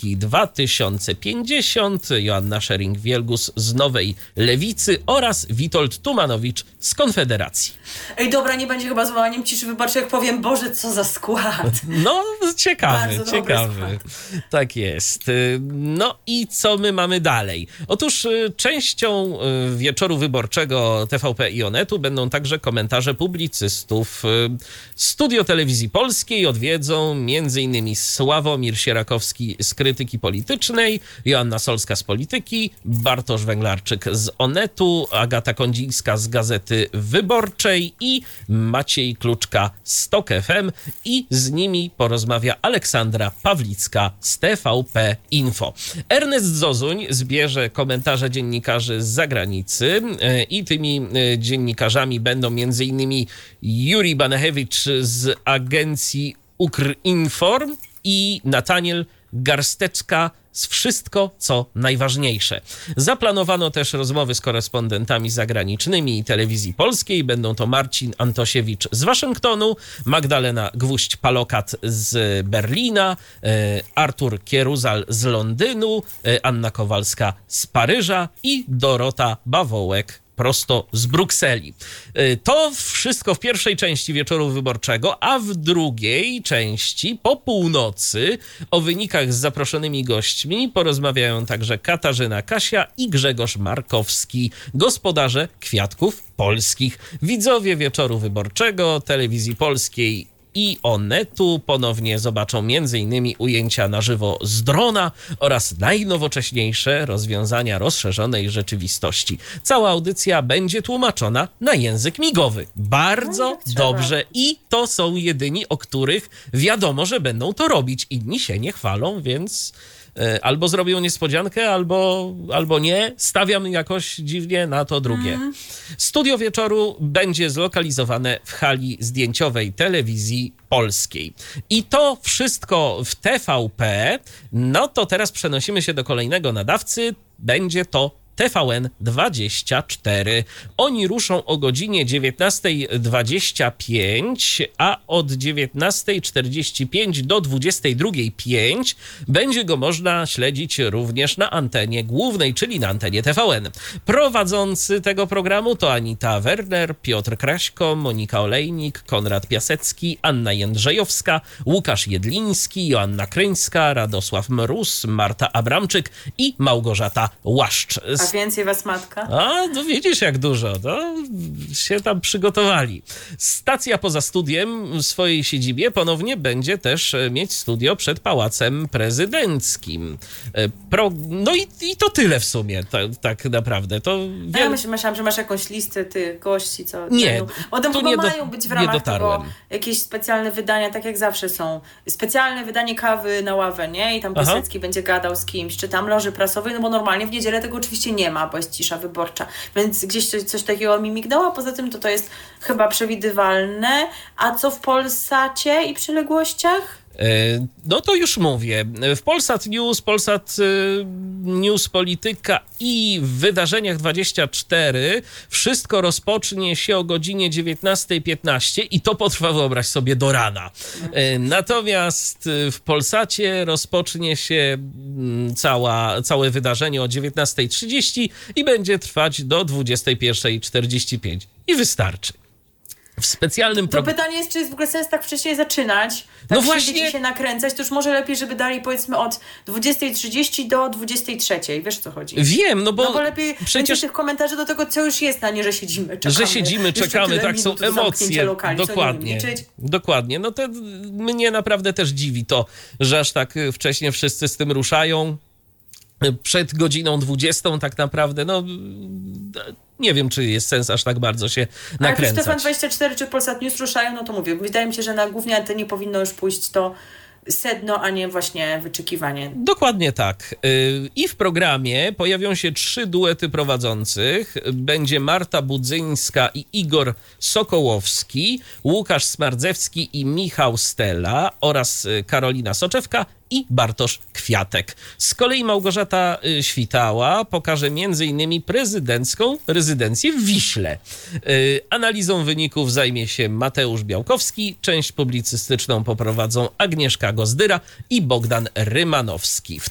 Polski 2050, Joanna Schering-Wielgus z Nowej Lewicy oraz Witold Tumanowicz z Konfederacji. Ej, dobra, nie będzie chyba złamaniem ciszy wyborczej, jak powiem, Boże, co za skład. No, ciekawy. Skład. Tak jest. No i co my mamy dalej? Otóż częścią wieczoru wyborczego TVP i Onetu będą także komentarze publicystów. Studio Telewizji Polskiej odwiedzą m.in. Sławomir Sierakowski z Krytyki Politycznej, Joanna Solska z Polityki, Bartosz Węglarczyk z Onetu, Agata Kondzińska z Gazety Wyborczej i Maciej Kluczka z TOK FM i z nimi porozmawia Aleksandra Pawlicka z TVP Info. Ernest Zozuń zbierze komentarze dziennikarzy z zagranicy i tymi dziennikarzami będą m.in. Juri Banachewicz z agencji Ukrinform i Nataniel Garsteczka z Wszystko, co najważniejsze. Zaplanowano też rozmowy z korespondentami zagranicznymi i Telewizji Polskiej. Będą to Marcin Antosiewicz z Waszyngtonu, Magdalena Gwóźdź-Palokat z Berlina, Artur Kieruzal z Londynu, Anna Kowalska z Paryża i Dorota Bawołek prosto z Brukseli. To wszystko w pierwszej części wieczoru wyborczego, a w drugiej części po północy o wynikach z zaproszonymi gośćmi porozmawiają także Katarzyna Kasia i Grzegorz Markowski, gospodarze Kwiatków Polskich. Widzowie wieczoru wyborczego Telewizji Polskiej i Onetu ponownie zobaczą m.in. ujęcia na żywo z drona oraz najnowocześniejsze rozwiązania rozszerzonej rzeczywistości. Cała audycja będzie tłumaczona na język migowy. Bardzo dobrze. I to są jedyni, o których wiadomo, że będą to robić. Inni się nie chwalą, więc albo zrobią niespodziankę, albo nie. Stawiam jakoś dziwnie na to drugie. Studio wieczoru będzie zlokalizowane w hali zdjęciowej Telewizji Polskiej. I to wszystko w TVP. No to teraz przenosimy się do kolejnego nadawcy. Będzie to TVN24. Oni ruszą o godzinie 19:25, a od 19:45 do 22:05 będzie go można śledzić również na antenie głównej, czyli na antenie TVN. Prowadzący tego programu to Anita Werner, Piotr Kraśko, Monika Olejnik, Konrad Piasecki, Anna Jędrzejowska, Łukasz Jedliński, Joanna Kryńska, Radosław Mróz, Marta Abramczyk i Małgorzata Łaszcz. A więcej was matka? A, no widzisz jak dużo, to się tam przygotowali. Stacja poza studiem w swojej siedzibie ponownie będzie też mieć studio przed Pałacem Prezydenckim. No i to tyle w sumie, tak naprawdę. To ja myślałam, że masz jakąś listę tych gości, co... Nie, Potem chyba mają być w ramach tego jakieś specjalne wydania, tak jak zawsze są. Specjalne wydanie kawy na ławę, nie? I tam Piasecki będzie gadał z kimś, czy tam loży prasowej, no bo normalnie w niedzielę tego oczywiście nie ma, bo jest cisza wyborcza. Więc gdzieś coś takiego mi mignęło, a poza tym to jest chyba przewidywalne. A co w Polsacie i przyległościach? No to już mówię. W Polsat News Polityka i w Wydarzeniach 24 wszystko rozpocznie się o godzinie 19:15 i to potrwa, wyobraź sobie, do rana. Natomiast w Polsacie rozpocznie się całe wydarzenie o 19:30 i będzie trwać do 21:45. I wystarczy. W specjalnym To pytanie jest, czy jest w ogóle sens tak wcześniej zaczynać? Tak no właśnie. się nakręcać, to już może lepiej, żeby dali powiedzmy od 20:30 do 23:00. Wiesz, co chodzi? Wiem, no bo lepiej przecież tych komentarzy do tego, co już jest, a nie, że siedzimy, czekamy. Tak, są emocje. Lokali, Dokładnie. No to mnie naprawdę też dziwi to, że aż tak wcześnie wszyscy z tym ruszają. Przed godziną 20 tak naprawdę, no nie wiem, czy jest sens aż tak bardzo się nakręcać. Ale jak TVN24 czy Polsat News ruszają, no to mówię, wydaje mi się, że na głównej antenie powinno już pójść to sedno, a nie właśnie wyczekiwanie. Dokładnie tak. I w programie pojawią się 3 duety prowadzących. Będzie Marta Budzyńska i Igor Sokołowski, Łukasz Smardzewski i Michał Stela oraz Karolina Soczewka i Bartosz Kwiatek. Z kolei Małgorzata Świtała pokaże m.in. prezydencką rezydencję w Wiśle. Analizą wyników zajmie się Mateusz Białkowski, część publicystyczną poprowadzą Agnieszka Gozdyra i Bogdan Rymanowski.